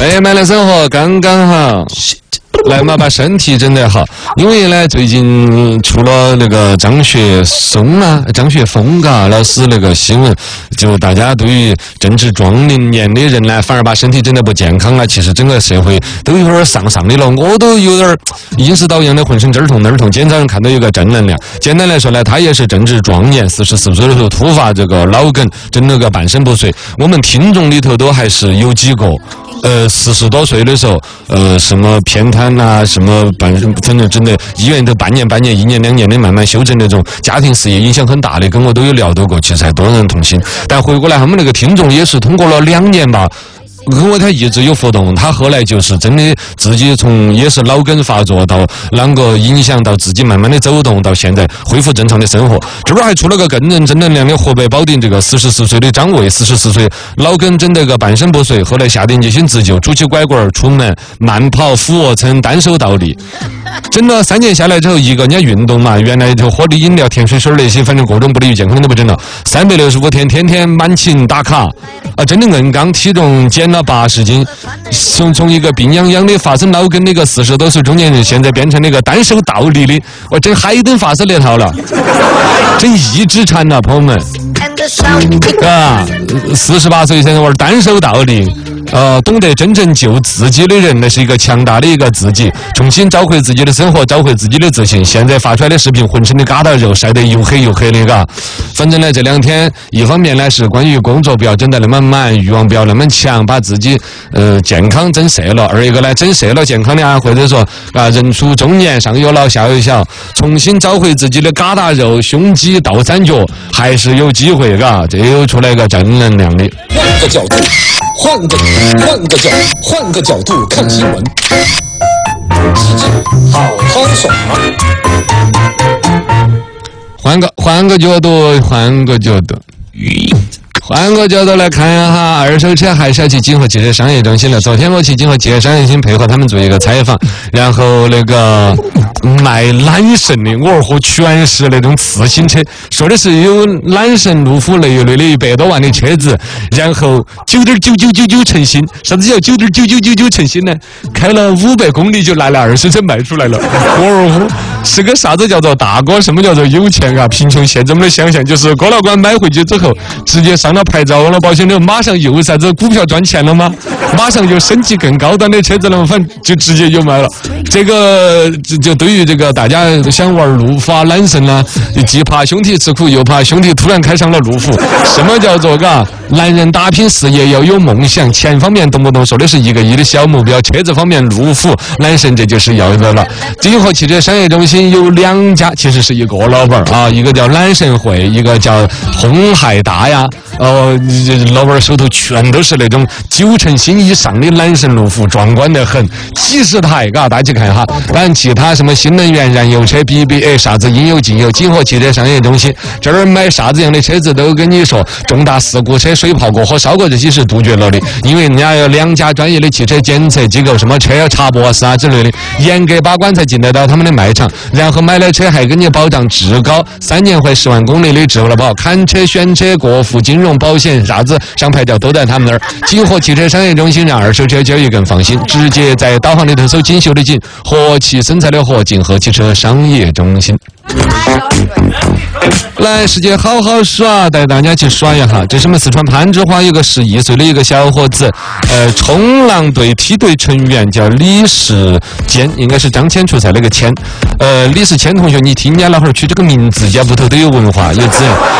美满的生活刚刚好。来嘛，把身体整得好。因为呢，最近出了那个张学峰老师那个新闻，就大家对于正值壮年的人呢，反而把身体整得不健康了。其实整个社会都有点上的了，我都有点意识到一样的浑身这儿痛那儿痛。今天早上看到有个正能量，简单来说呢，他也是正值壮年，44岁的时候突发这个脑梗，整了个半身不遂。我们听众里头都还是有几个。40多岁的时候，什么偏瘫啊，什么反正真的医院都半年、1年、2年的慢慢修正那种，家庭事业影响很大的，跟我都有聊到过，其实还多人痛心。但回过来，他们那个听众也是通过了2年吧。因为他一直有活动，他后来就是真的自己从也是脑梗发作到啷个影响到自己慢慢的走动，到现在恢复正常的生活。这边还出了个更人正能量的河北保定这个44岁的张卫，44岁脑梗整得个半身不遂，后来下定决心自救，拄起拐棍出门慢跑、俯卧撑、单手倒立。整了3年下来之后，一个人家运动嘛，原来就喝的饮料、甜水水那些，反正各种不利于健康都不整了。365天，天天满勤打卡，真的硬刚，体重减了80斤，从一个病殃殃的发生脑梗的一个40多岁中年人，现在变成那个单手倒立的，我整海登发射那套了，真一指禅了，朋友们48岁现在玩单手倒立。懂得真正救自己的人，那是一个强大的一个自己，重新找回自己的生活，找回自己的自信。现在发出来的视频，浑身的疙瘩肉晒得又黑又黑的，嘎。反正呢，这2天，一方面呢是关于工作不要整得那么满，欲望不要那么强，把自己健康整色了；而一个呢，整色了健康的啊，或者说人出中年，上有老下有小，重新找回自己的疙瘩肉、胸肌、倒三角，还是有机会，嘎。这又出来一个正能量的。 换个角度。换个角度看新闻，好汤爽。 换个角度来看一下，二手车还是要去锦和汽车商业中心了。昨天我去锦和汽车商业中心配合他们做一个采访，然后那个卖揽胜的，我二货全是那种次新车，说的是有揽胜、路虎、雷瑞的100多万的车子，然后9.9999成新。啥子叫9.9999成新呢？开了500公里就拿了二手车卖出来了。我二货是个啥子叫做大哥？什么叫做有钱啊？贫穷限制我们的想象，就是郭老倌买回去之后，直接上了牌照了，保险了，马上又啥子股票赚钱了吗？马上又升级更高端的车子了吗？反正就直接就卖了。这个就对于这个大家想玩路虎啊、揽胜啊，既怕兄弟吃苦，又怕兄弟突然开上了路虎。什么叫做男人打拼事业要有梦想，钱方面动不动说的是1个亿的小目标，车子方面路虎、揽胜这就是要的了。锦和汽车商业中心有2家，其实是一个老板啊，一个叫揽胜汇，一个叫鸿海达呀。老板手头全都是那种9成新以上的揽胜路虎，壮观得很，几十台，大家去看一下。当然，其他什么新能源燃油车、BBA 啥子应有尽有。锦和汽车商业中心这儿买啥子样的车子都跟你说，重大事故车、水泡过火、烧过这些是杜绝了的，因为人家有2家专业的汽车检测机构，什么车查博士啊之类的，严格把关才进得到他们的卖场。然后买了车还给你保障至高3年或10万公里的质保保，看车、选车、过户、金融、保险啥子上牌照都在他们那儿。锦和汽车商业中心让二手车交易更放心，直接在导航里头搜锦绣的锦，和气生财的和，锦和汽车商业中心。来，世界好好耍，带大家去耍一下。这是我们四川攀枝花有个11岁的一个小伙子，冲浪队梯队成员叫李世坚，应该是张骞出塞那个骞。李世坚同学，你听人家老汉儿取这个名字，人家屋头都有文化，有资源。